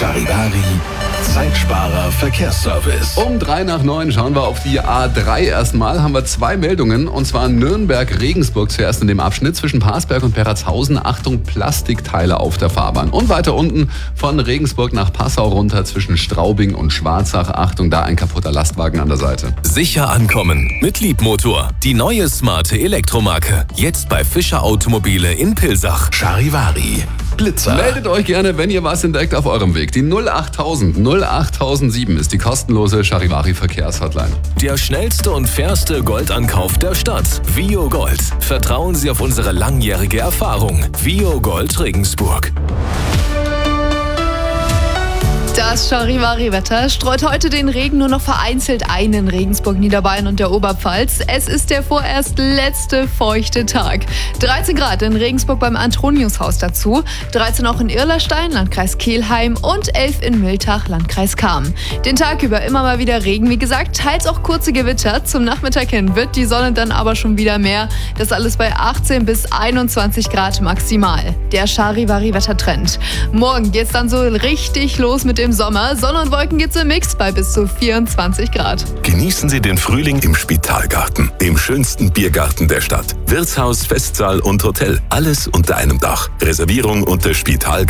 Charivari, Zeitsparer Verkehrsservice. Um 8:03 schauen wir auf die A3 erstmal. Haben wir 2 Meldungen, und zwar Nürnberg-Regensburg zuerst in dem Abschnitt zwischen Parsberg und Peratshausen. Achtung, Plastikteile auf der Fahrbahn. Und weiter unten von Regensburg nach Passau runter zwischen Straubing und Schwarzach. Achtung, da ein kaputter Lastwagen an der Seite. Sicher ankommen mit Liebmotor. Die neue smarte Elektromarke. Jetzt bei Fischer Automobile in Pilsach. Charivari, Blitzer. Meldet euch gerne, wenn ihr was entdeckt auf eurem Weg. Die 08000 08007 ist die kostenlose Charivari Verkehrshotline. Der schnellste und fairste Goldankauf der Stadt. Vio Gold. Vertrauen Sie auf unsere langjährige Erfahrung. Vio Gold Regensburg. Das Charivari-Wetter streut heute den Regen nur noch vereinzelt ein in Regensburg, Niederbayern und der Oberpfalz. Es ist der vorerst letzte feuchte Tag. 13 Grad in Regensburg beim Antoniushaus dazu, 13 auch in Irlerstein, Landkreis Kelheim und 11 in Miltach, Landkreis Cham. Den Tag über immer mal wieder Regen, wie gesagt, teils auch kurze Gewitter. Zum Nachmittag hin wird die Sonne dann aber schon wieder mehr. Das alles bei 18 bis 21 Grad maximal. Der Charivari-Wettertrend. Morgen geht's dann so richtig los mit dem Sommer. Sonne und Wolken geht's im Mix bei bis zu 24 Grad. Genießen Sie den Frühling im Spitalgarten, dem schönsten Biergarten der Stadt. Wirtshaus, Festsaal und Hotel, alles unter einem Dach. Reservierung unter spitalgarten.at.